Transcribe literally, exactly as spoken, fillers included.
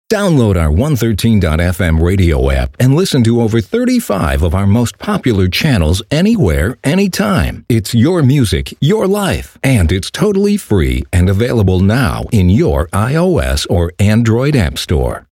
Download our one thirteen dot f m radio app and listen to over thirty-five of our most popular channels anywhere, anytime. It's your music, your life, and it's totally free and available now in your iOS or Android app store.